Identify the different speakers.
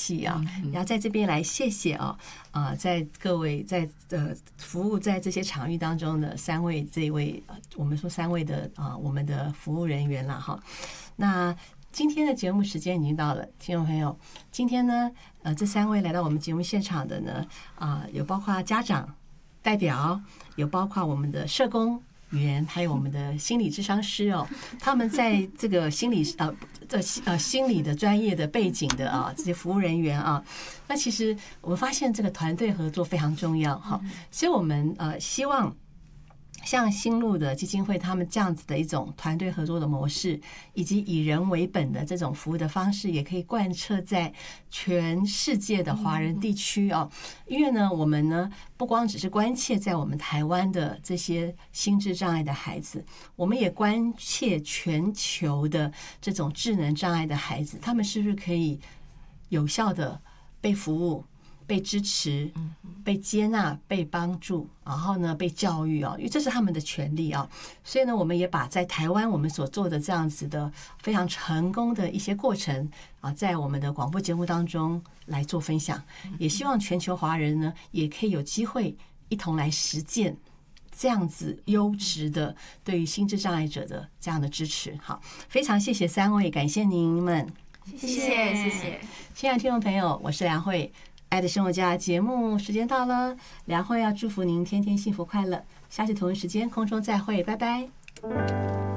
Speaker 1: 气啊，然后在这边来谢谢在各位在服务在这些场域当中的这一位我们说3位的我们的服务人员了哈。那今天的节目时间已经到了，听众朋友，今天呢这3位来到我们节目现场的呢有包括家长代表，有包括我们的社工员，还有我们的心理咨商师他们在这个心理心理的专业的背景的这些服务人员那其实我们发现这个团队合作非常重要所以我们希望像新路的基金会他们这样子的一种团队合作的模式，以及以人为本的这种服务的方式，也可以贯彻在全世界的华人地区因为呢我们呢不光只是关切在我们台湾的这些心智障碍的孩子，我们也关切全球的这种智能障碍的孩子，他们是不是可以有效的被服务、被支持、被接纳、被帮助，然后呢被教育因为这是他们的权利所以呢我们也把在台湾我们所做的这样子的非常成功的一些过程在我们的广播节目当中来做分享，也希望全球华人呢也可以有机会一同来实践这样子优质的对于心智障碍者的这样的支持。好，非常谢谢3位，感谢您们，
Speaker 2: 谢谢。
Speaker 1: 亲爱的听众朋友，我是梁慧，爱的生活家节目时间到了，梁慧要祝福您天天幸福快乐，下次同一时间空中再会，拜拜。